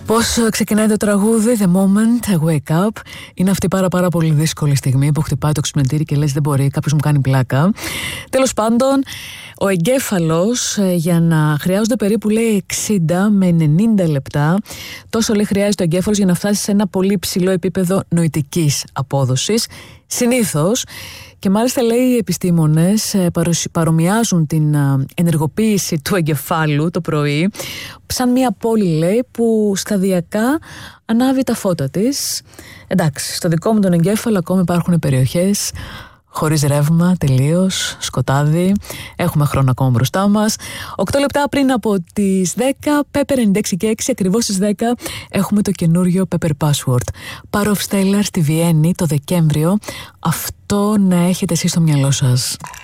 Πώς ξεκινάει το τραγούδι The moment I wake up. Είναι αυτή πάρα πολύ δύσκολη στιγμή που χτυπάει το ξυπνητήρι και λες δεν μπορεί, κάποιος μου κάνει πλάκα. Τέλος πάντων, ο εγκέφαλος για να χρειάζονται περίπου λέει 60 με 90 λεπτά. Τόσο λέει χρειάζεται ο εγκέφαλος για να φτάσει σε ένα πολύ ψηλό επίπεδο νοητικής απόδοσης. Συνήθως, και μάλιστα λέει οι επιστήμονες παρομοιάζουν την ενεργοποίηση του εγκεφάλου το πρωί σαν μια πόλη λέει που σταδιακά ανάβει τα φώτα της. Εντάξει, στο δικό μου τον εγκέφαλο ακόμα υπάρχουν περιοχές χωρίς ρεύμα, τελείως, σκοτάδι. Έχουμε χρόνο ακόμα μπροστά μας. 8 λεπτά πριν από τις 10, Pepper 96 και 6, ακριβώς στις 10, έχουμε το καινούριο Pepper Password. Power of Stellar στη Βιέννη το Δεκέμβριο. Αυτό να έχετε εσείς στο μυαλό σας.